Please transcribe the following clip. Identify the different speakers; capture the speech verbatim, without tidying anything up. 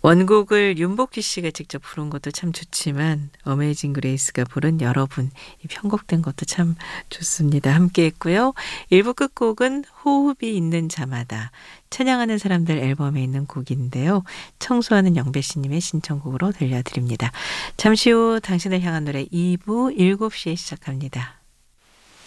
Speaker 1: 원곡을 윤복희 씨가 직접 부른 것도 참 좋지만 어메이징 그레이스가 부른 여러분 이 편곡된 것도 참 좋습니다. 함께 했고요. 일 부 끝곡은 호흡이 있는 자마다 찬양하는 사람들 앨범에 있는 곡인데요. 청소하는 영배 씨님의 신청곡으로 들려드립니다. 잠시 후 당신을 향한 노래 이 부 일곱 시에 시작합니다.